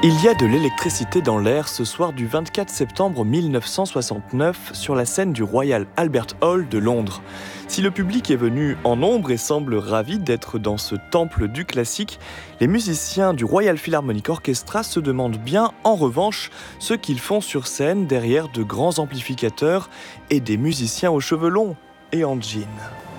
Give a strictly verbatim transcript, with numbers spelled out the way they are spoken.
Il y a de l'électricité dans l'air ce soir du vingt-quatre septembre mille neuf cent soixante-neuf sur la scène du Royal Albert Hall de Londres. Si le public est venu en nombre et semble ravi d'être dans ce temple du classique, les musiciens du Royal Philharmonic Orchestra se demandent bien, en revanche, ce qu'ils font sur scène derrière de grands amplificateurs et des musiciens aux cheveux longs et en jean.